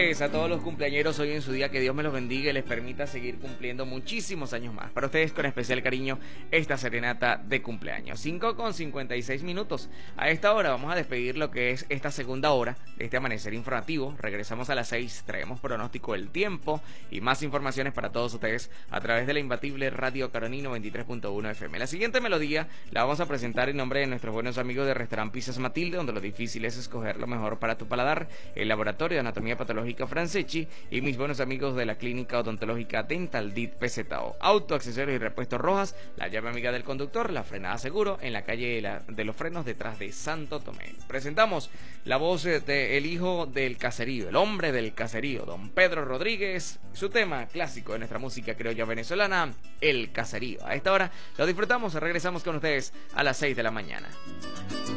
ustedes, a todos los cumpleañeros hoy en su día, que Dios me los bendiga y les permita seguir cumpliendo muchísimos años más. Para ustedes, con especial cariño, esta serenata de cumpleaños. 5:56. A esta hora vamos a despedir lo que es esta segunda hora de este amanecer informativo. Regresamos a las 6, traemos pronóstico del tiempo y más informaciones para todos ustedes a través de la imbatible Radio Caroní 93.1 FM. La siguiente melodía la vamos a presentar en nombre de nuestros buenos amigos de Restaurant Pizzas Matilde, donde lo difícil es escoger lo mejor para tu paladar, el Laboratorio de Anatomía Patológica Franceschi y mis buenos amigos de la Clínica Odontológica Dental DIT PZO. Auto, accesorios y repuestos Rojas, la llave amiga del conductor, la frenada seguro, en la calle de los frenos detrás de Santo Tomé. Presentamos la voz del hijo del caserío, el hombre del caserío, don Pedro Rodríguez, su tema clásico de nuestra música criolla venezolana, El Caserío. A esta hora lo disfrutamos, regresamos con ustedes a las 6 de la mañana.